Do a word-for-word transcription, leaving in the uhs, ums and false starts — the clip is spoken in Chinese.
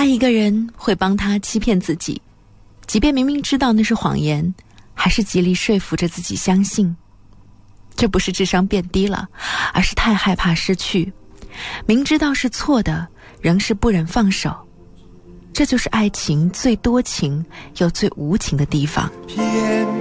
爱一个人会帮他欺骗自己，即便明明知道那是谎言，还是极力说服着自己相信。这不是智商变低了，而是太害怕失去，明知道是错的，仍是不忍放手。这就是爱情最多情又最无情的地方。 偏